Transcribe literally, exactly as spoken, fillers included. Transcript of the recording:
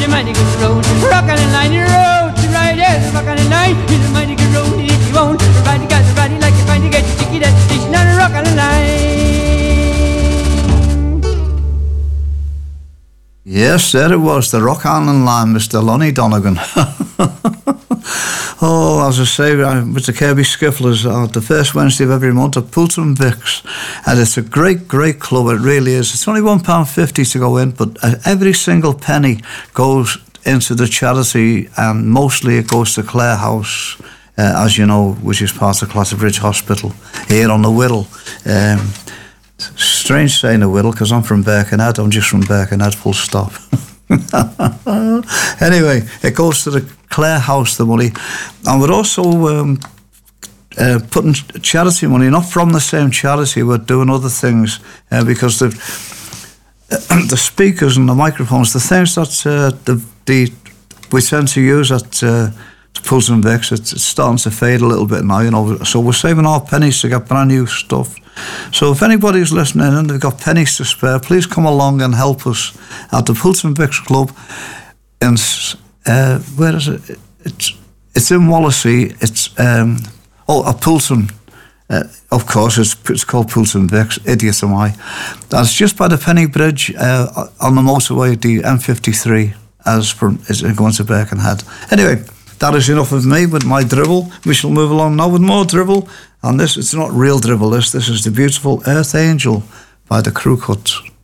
a mighty good road. Rock on the line, you road to ride, yes, rock on the line. It's a mighty good road, and if you won't ride, you got to ride it like you're trying to get your ticket at the station on a rock on the line. Yes, there it was, the Rock Island Line, Mister Lonnie Donegan. Oh, as I say, with the Kirby Skifflers, uh, the first Wednesday of every month at Poulton Vicks, and it's a great, great club, it really is. It's only one pound fifty to go in, but uh, every single penny goes into the charity, and mostly it goes to Clare House, uh, as you know, which is part of Clatterbridge Hospital, here on the Whittle. Um, strange saying the Whittle, because I'm from Birkenhead, I'm just from Birkenhead, full stop. Anyway, it goes to the Clare House, the money, and we're also um, uh, putting charity money, not from the same charity, we're doing other things, uh, because the uh, the speakers and the microphones, the things that uh, the, the we tend to use at uh, Poulton Vicks, it's, it's starting to fade a little bit now, you know, so we're saving our pennies to get brand new stuff. So if anybody's listening and they've got pennies to spare, please come along and help us at the Poulton Vicks Club in, uh, where is it? It's it's in Wallasey. It's, um, oh, at Poulton. Uh, of course, it's, it's called Poulton Vicks. Idiot am I. That's just by the Penny Bridge uh, on the motorway, the M fifty-three, as from is going to Birkenhead. Anyway, that is enough of me with my dribble. We shall move along now with more dribble. And this, it's not real dribble, this. This is the beautiful Earth Angel by the Crew Cuts.